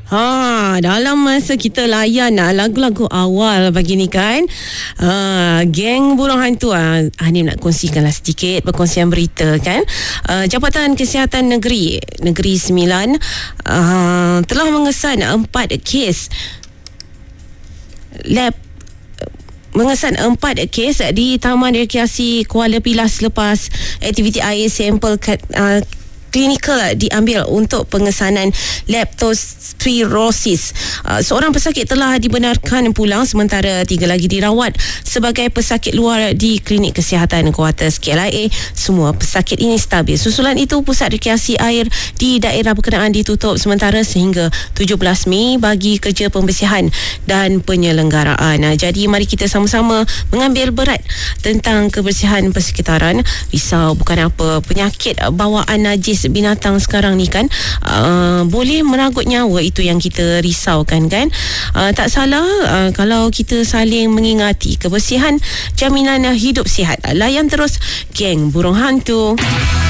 Dalam masa kita layan lagu-lagu awal pagi ni kan, geng burung hantu, Hanim nak kongsikanlah sedikit perkongsian berita kan. Jabatan Kesihatan Negeri 9 telah mengesan 4 kes kes di Taman Rekreasi Kuala Pilah selepas aktiviti air sampel klinikal diambil untuk pengesanan leptospirosis. Seorang pesakit telah dibenarkan pulang sementara 3 lagi dirawat sebagai pesakit luar di Klinik Kesihatan Kuartus KLIA. Semua pesakit ini stabil. Susulan itu, pusat rekreasi air di daerah berkenaan ditutup sementara sehingga 17 Mei bagi kerja pembersihan dan penyelenggaraan. Jadi mari kita sama-sama mengambil berat tentang kebersihan persekitaran. Risau bukan apa, penyakit bawaan najis binatang sekarang ni kan boleh meragut nyawa, itu yang kita risaukan kan. Tak salah kalau kita saling mengingati kebersihan, jaminan hidup sihat. Layan terus geng burung hantu.